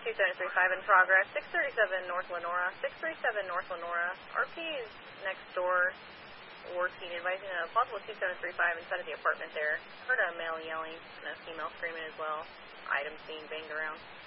2735 in progress. 637 North Lenora. 637 North Lenora. RP is next door working, advising a possible 2735 inside of the apartment there. Heard a male yelling and a female screaming as well. Items being banged around.